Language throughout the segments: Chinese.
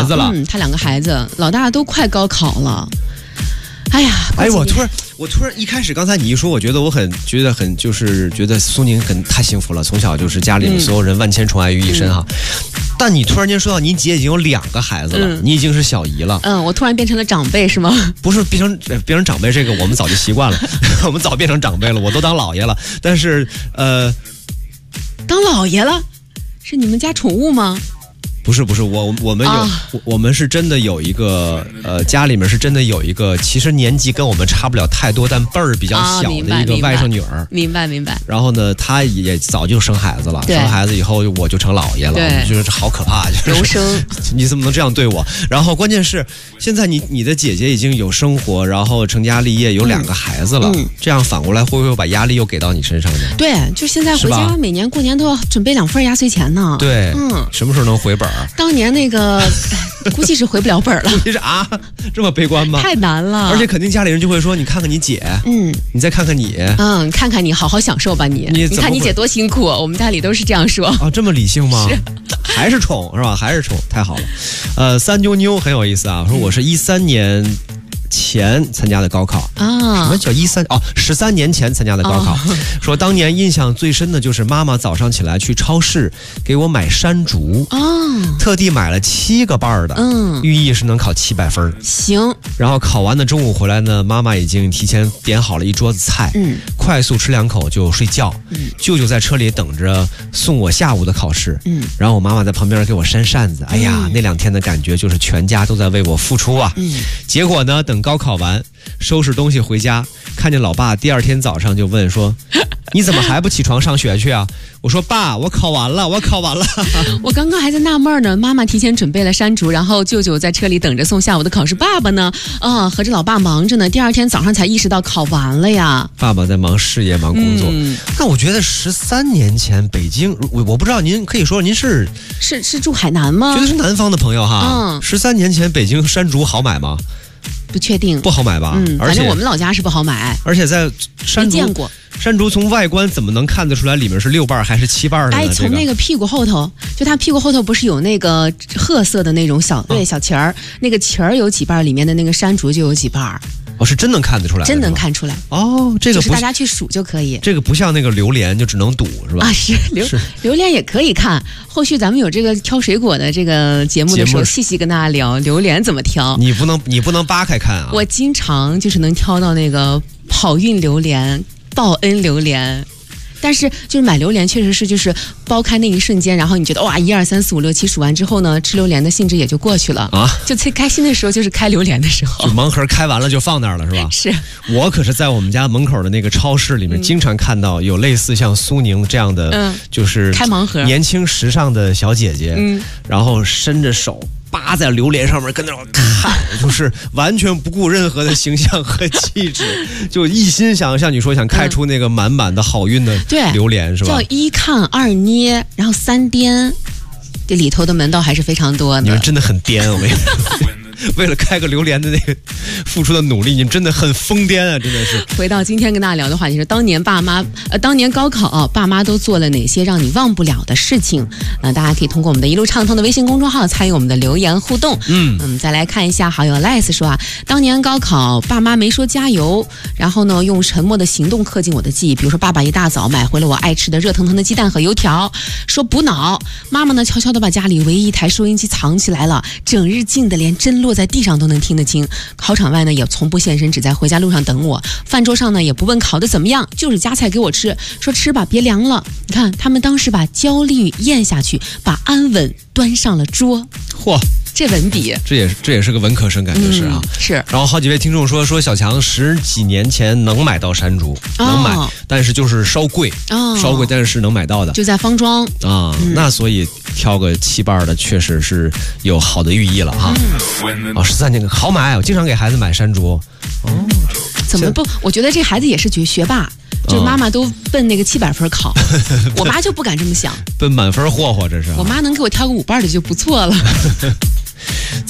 孩子了。 他2个孩子，老大都快高考了。哎呀， 我突然一开始刚才你一说，我觉得就是觉得苏宁太幸福了，从小就是家里面所有人万千宠爱于一身哈。但你突然间说到您姐已经有2个孩子了，你已经是小姨了。 我突然变成了长辈是吗？ 不是变成长辈，这个我们早就习惯了，我们早变成长辈了，我都当姥爷了。但是当姥爷了，是你们家宠物吗？ 不是，我们有，我们是真的有一个家里面是真的有一个，其实年纪跟我们差不了太多，但辈儿比较小的一个外甥女儿。 明白。 然后呢，她也早就生孩子了，生孩子以后我就成姥爷了，就是好可怕，就是柔生， 你怎么能这样对我？然后关键是现在你的姐姐已经有生活，然后成家立业，有2个孩子了，这样反过来会不会把压力又给到你身上呢？ 对，就现在回家每年过年都要准备2份压岁钱呢。 对，什么时候能回本？ 当年那个估计是回不了本了。 估计是这么悲观吗？ 太难了。 而且肯定家里人就会说，你看看你姐，你再看看你， 看看你好好享受吧你看你姐多辛苦，我们家里都是这样说。 这么理性吗？ 是， 还是宠是吧？还是宠，太好了。三妞妞很有意思啊，说我是13年前参加的高考什么叫13年前参加的高考。说当年印象最深的就是妈妈早上起来去超市给我买山竹特地买了7个瓣的，寓意是能考700分。 行。 然后考完的中午回来呢，妈妈已经提前点好了一桌子菜，快速吃2口就睡觉。舅舅在车里等着送我下午的考试，然后我妈妈在旁边给我扇扇子。哎呀，那2天的感觉就是全家都在为我付出啊。结果呢，等高考完收拾东西回家，看见老爸第2天早上就问说，你怎么还不起床上学去啊？我说爸，我考完了。 我刚刚还在纳闷呢，妈妈提前准备了山竹，然后舅舅在车里等着送下午的考试，爸爸呢和着老爸忙着呢，第2天早上才意识到考完了呀。 爸爸在忙事业忙工作。那我觉得13年前北京，我不知道您可以说您是住海南吗？ 觉得是南方的朋友哈。13年前北京山竹好买吗？ 不确定， 不好买吧？ 反正我们老家是不好买， 而且在山竹没见过。 山竹从外观怎么能看得出来里面是6瓣还是7瓣呢？ 从那个屁股后头，就它屁股后头不是有那个褐色的那种小旗儿，那个旗儿有几瓣，里面的那个山竹就有几瓣。 是真能看得出来， 真能看出来这个就是大家去数就可以。 这个不像那个榴莲，就只能赌是吧？ 是榴莲也可以看。后续咱们有这个挑水果的这个节目的时候，细细跟大家聊榴莲怎么挑。 你不能扒开看啊！ 我经常就是能挑到那个好运榴莲、报恩榴莲。但是就是买榴莲确实是就是剥开那一瞬间，然后你觉得哇1、2、3、4、5、6、7数完之后呢，吃榴莲的兴致也就过去了就最开心的时候就是开榴莲的时候， 就盲盒开完了就放那儿了是吧？ 是。 我可是在我们家门口的那个超市里面经常看到有类似像苏宁这样的就是开盲盒年轻时尚的小姐姐，然后伸着手扒在榴莲上面跟那种看，就是完全不顾任何的形象和气质，就一心想像你说想开出那个满满的好运的榴莲是吧？ 叫1看2捏，然后3颠，这里头的门道还是非常多的。 你们真的很颠，我跟你说。为了开个榴莲的那个付出的努力，你们真的很疯癫啊！真的是。 回到今天跟大家聊的话题是，当年高考爸妈都做了哪些让你忘不了的事情？大家可以通过我们的一路畅通的微信公众号参与我们的留言互动。再来看一下好友 Les 说当年高考爸妈没说加油，然后呢用沉默的行动刻进我的记忆。比如说爸爸一大早买回了我爱吃的热腾腾的鸡蛋和油条，说补脑。妈妈呢悄悄地把家里唯一一台收音机藏起来了，整日静的连针落在地上都能听得清。考场外呢也从不现身，只在回家路上等我。饭桌上呢也不问考得怎么样，就是夹菜给我吃，说吃吧别凉了。你看他们当时把焦虑咽下去，把安稳端上了桌。 嚯， 这文笔， 这也是个文科生，感觉是啊。 是。 然后好几位听众说小强10几年前能买到山竹，能买，但是就是稍贵，但是能买到的， 就在方庄那所以挑个7瓣的确实是有好的寓意了哈。13年好买，我经常给孩子买山竹。 怎么不？我觉得这孩子也是学霸。就妈妈都奔那个700分考，我妈就不敢这么想， 奔满分霍霍，这是。 我妈能给我挑个5瓣的就不错了。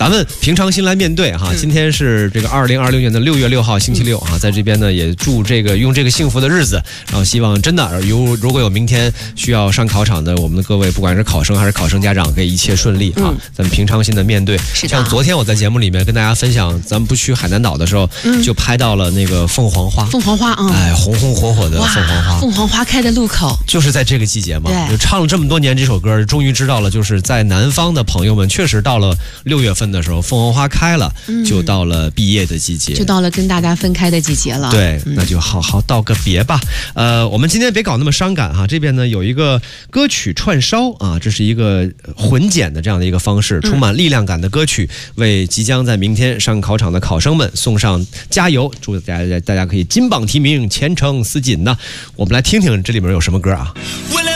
咱们平常心来面对哈。今天是这个2026年的6月6号星期六啊，在这边呢也祝用这个幸福的日子，然后希望真的如果有明天需要上考场的我们的各位，不管是考生还是考生家长，可以一切顺利啊。咱们平常心的面对。像昨天我在节目里面跟大家分享，咱们不去海南岛的时候，就拍到了那个凤凰花。凤凰花啊，哎，红红火火的凤凰花。 凤凰花开的路口， 就是在这个季节嘛。就唱了这么多年这首歌，终于知道了，就是在南方的朋友们，确实到了6月份的时候，凤凰花开了，就到了毕业的季节， 就到了跟大家分开的季节了。 对，那就好好道个别吧。我们今天别搞那么伤感哈。这边呢有一个歌曲串烧啊，这是一个混剪的这样的一个方式，充满力量感的歌曲，为即将在明天上考场的考生们送上加油，祝大家可以金榜题名，前程似锦呢。我们来听听这里面有什么歌啊。